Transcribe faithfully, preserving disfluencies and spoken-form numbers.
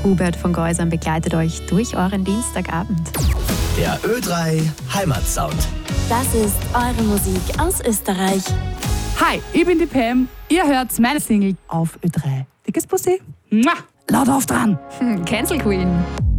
Hubert von Geusern begleitet euch durch euren Dienstagabend. Der Ö drei Heimatsound. Das ist eure Musik aus Österreich. Hi, ich bin die Pam. Ihr hört meine Single auf Ö drei. Dickes Pussy. Mua. Laut auf dran. Cancel Queen.